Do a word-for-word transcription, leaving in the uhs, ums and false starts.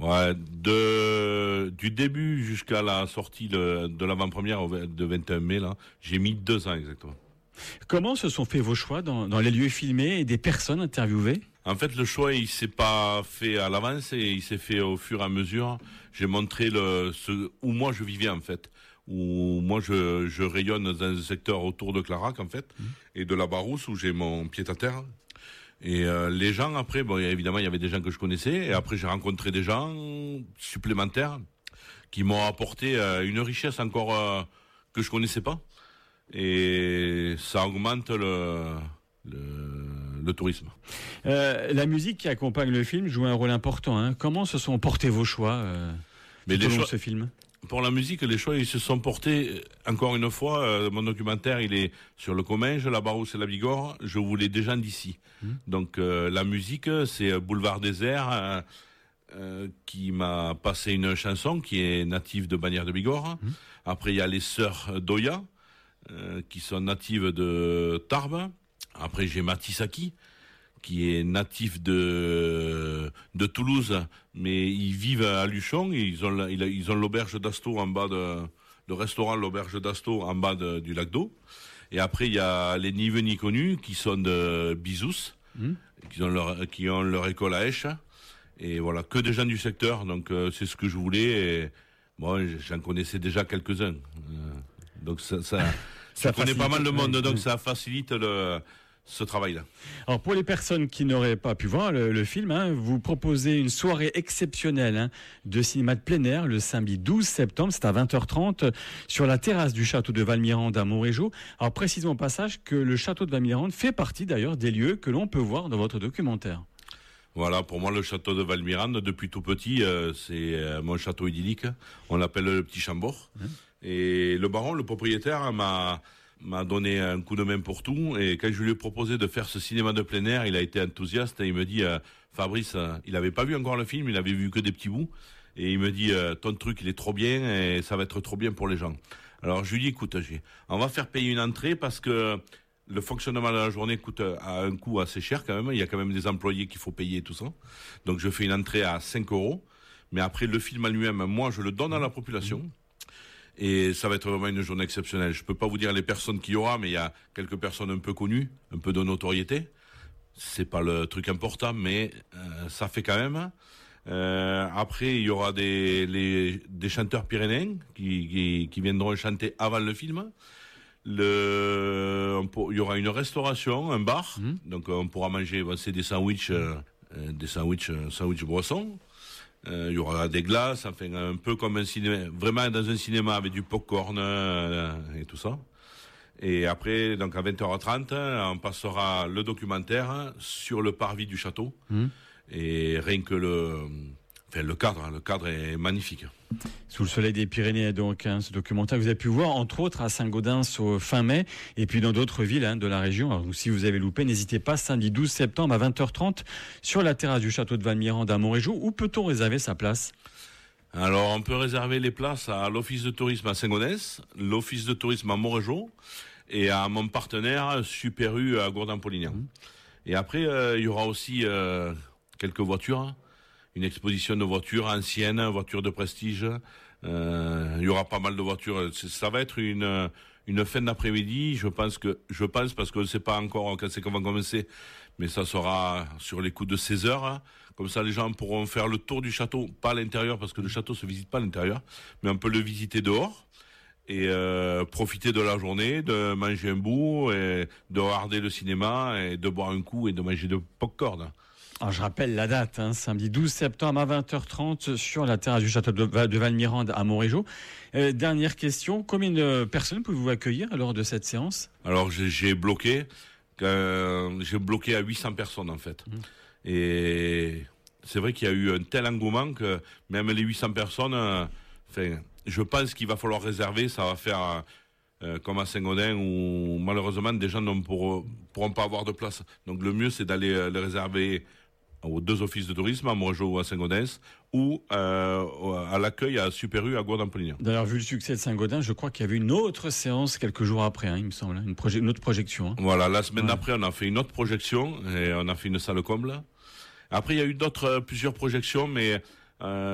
Ouais, de, du début jusqu'à la sortie de, de l'avant-première de vingt et un mai, là, j'ai mis deux ans exactement. Comment se sont faits vos choix dans, dans les lieux filmés et des personnes interviewées? En fait, le choix, il s'est pas fait à l'avance et il s'est fait au fur et à mesure. J'ai montré le, ce, où moi je vivais, en fait. Où moi je, je rayonne dans un secteur autour de Clarac, en fait, mmh. et de la Barousse, où j'ai mon pied-à-terre. Et euh, les gens, après, bon, évidemment, il y avait des gens que je connaissais. Et après, j'ai rencontré des gens supplémentaires qui m'ont apporté euh, une richesse encore euh, que je connaissais pas. Et ça augmente le, le, le tourisme. Euh, la musique qui accompagne le film joue un rôle important. Hein. Comment se sont portés vos choix euh, Mais les choix de ce film? Pour la musique, les choix, ils se sont portés, encore une fois, euh, mon documentaire, il est sur le Comminges, la Barousse et la Bigorre. Je voulais des gens d'ici. Mmh. Donc, euh, la musique, c'est Boulevard Désert, euh, euh, qui m'a passé une chanson qui est native de Bagnères de Bigorre. Mmh. Après, il y a les Sœurs Doya, euh, qui sont natives de Tarbes. Après, j'ai Matisaki, qui est natif de de Toulouse, mais ils vivent à Luchon. Et ils ont ils ont l'auberge d'Asto en bas de le restaurant l'auberge d'Asto en bas de, du lac d'eau. Et après il y a les ni vus ni connus qui sont de Bisous, mmh. qui ont leur qui ont leur école à Esch. Et voilà, que des gens du secteur. Donc euh, c'est ce que je voulais. Et moi j'en connaissais déjà quelques-uns. Euh, donc ça ça ça connaît pas mal de monde. Donc ça facilite le ce travail-là. Alors pour les personnes qui n'auraient pas pu voir le, le film, hein, vous proposez une soirée exceptionnelle hein, de cinéma de plein air le samedi douze septembre, c'est à vingt heures trente sur la terrasse du château de Valmirande à Montrégeau. Alors précisons au passage que le château de Valmirande fait partie d'ailleurs des lieux que l'on peut voir dans votre documentaire. Voilà, pour moi le château de Valmirande, depuis tout petit, euh, c'est euh, mon château idyllique. On l'appelle le Petit Chambord. Mmh. Et le baron, le propriétaire, m'a m'a donné un coup de main pour tout, et quand je lui ai proposé de faire ce cinéma de plein air, il a été enthousiaste et il me dit euh, Fabrice, euh, il avait pas vu encore le film, il avait vu que des petits bouts, et il me dit euh, ton truc il est trop bien et ça va être trop bien pour les gens. Alors je lui dis écoute, j'ai, on va faire payer une entrée parce que le fonctionnement de la journée coûte à un coût assez cher quand même, il y a quand même des employés qu'il faut payer et tout ça, donc je fais une entrée à cinq euros, mais après le film en lui-même, moi je le donne à la population. Et ça va être vraiment une journée exceptionnelle. Je peux pas vous dire les personnes qu'il y aura, mais il y a quelques personnes un peu connues, un peu de notoriété. C'est pas le truc important, mais euh, ça fait quand même. Euh, après, il y aura des les, des chanteurs pyrénéens qui, qui qui viendront chanter avant le film. Le, on pour, il y aura une restauration, un bar, mmh. donc on pourra manger. Bon, c'est des sandwichs, euh, des sandwichs, sandwich boissons. Euh, il y aura des glaces, enfin un peu comme un cinéma, vraiment dans un cinéma avec du popcorn euh, et tout ça. Et après, donc à vingt heures trente, on passera le documentaire sur le parvis du château. Mmh. Et rien que le, enfin le cadre, le cadre est magnifique. Sous le soleil des Pyrénées, donc, hein, ce documentaire que vous avez pu voir, entre autres, à Saint-Gaudens au fin mai, et puis dans d'autres villes hein, de la région. Alors, si vous avez loupé, n'hésitez pas, samedi douze septembre à vingt heures trente, sur la terrasse du château de Valmirande à Montrégeau. Où peut-on réserver sa place? Alors, on peut réserver les places à l'office de tourisme à Saint-Gaudens, l'office de tourisme à Montrégeau, et à mon partenaire, Super U à Gourdin-Polignan. Mmh. Et après, euh, il y aura aussi euh, quelques voitures, hein. Une exposition de voitures anciennes, voitures de prestige. Euh, il y aura pas mal de voitures. Ça va être une une fin d'après-midi. Je pense que je pense parce qu'on ne sait pas encore quand c'est qu'on va commencer, mais ça sera sur les coups de seize heures. Comme ça, les gens pourront faire le tour du château, pas à l'intérieur parce que le château se visite pas à l'intérieur, mais on peut le visiter dehors et euh, profiter de la journée, de manger un bout, et de regarder le cinéma et de boire un coup et de manger de popcorn. Alors, je rappelle la date, hein, samedi douze septembre à vingt heures trente sur la terrasse du château de, de Valmirande à Montrégeau. Euh, dernière question, combien de personnes pouvez-vous accueillir lors de cette séance? Alors j'ai, j'ai bloqué, euh, j'ai bloqué à huit cents personnes en fait. Mmh. Et c'est vrai qu'il y a eu un tel engouement que même les huit cents personnes, euh, enfin, je pense qu'il va falloir réserver, ça va faire euh, comme à Saint-Gaudens où malheureusement des gens ne pourront, pourront pas avoir de place. Donc le mieux c'est d'aller euh, les réserver aux deux offices de tourisme, à Montrégeau ou à Saint-Gaudens, ou euh, à l'accueil à Super U à Gourdin-Polignan. D'ailleurs, vu le succès de Saint-Gaudens, je crois qu'il y avait une autre séance quelques jours après, hein, il me semble, une, proje- une autre projection. Hein. Voilà, la semaine ouais. d'après, on a fait une autre projection, et on a fait une salle comble. Après, il y a eu d'autres, plusieurs projections, mais... Euh,